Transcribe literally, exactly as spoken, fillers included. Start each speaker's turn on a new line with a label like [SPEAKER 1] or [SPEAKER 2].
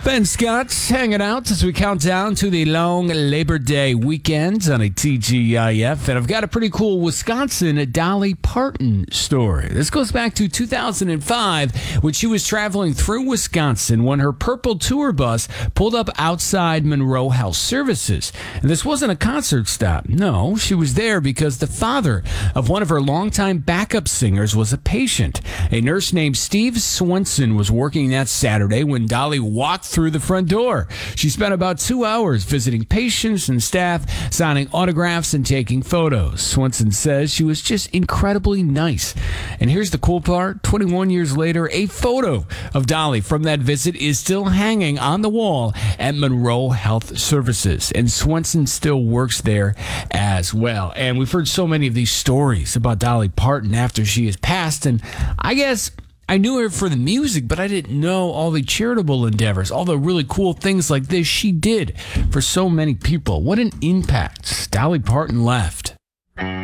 [SPEAKER 1] Ben Scott hanging out as we count down to the long Labor Day weekend on a T G I F. And I've got a pretty cool Wisconsin Dolly Parton story. This goes back to two thousand five when she was traveling through Wisconsin when her purple tour bus pulled up outside Monroe Health Services. And this wasn't a concert stop. No, she was there because the father of one of her longtime backup singers was a patient. A nurse named Steve Swenson was working that Saturday when Dolly walked through the front door. She spent about two hours visiting patients and staff, signing autographs and taking photos. Swenson says she was just incredibly nice. And here's the cool part. twenty-one years later, a photo of Dolly from that visit is still hanging on the wall at Monroe Health Services. And Swenson still works there as well. And we've heard so many of these stories about Dolly Parton after she has passed. And I guess I knew her for the music, but I didn't know all the charitable endeavors, all the really cool things like this she did for so many people. What an impact Dolly Parton left.